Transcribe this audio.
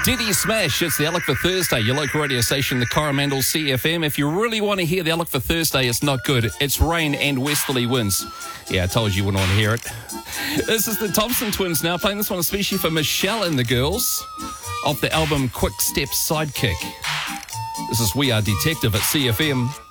Diddy Smash, it's the Outlook for Thursday, your local radio station, the Coromandel CFM. If you really want to hear the Outlook for Thursday, it's not good. It's rain and westerly winds. Yeah, I told you wouldn't want to hear it. This is the Thompson Twins now, playing this one especially for Michelle and the girls, off the album Quick Step Sidekick. This is We Are Detective at CFM.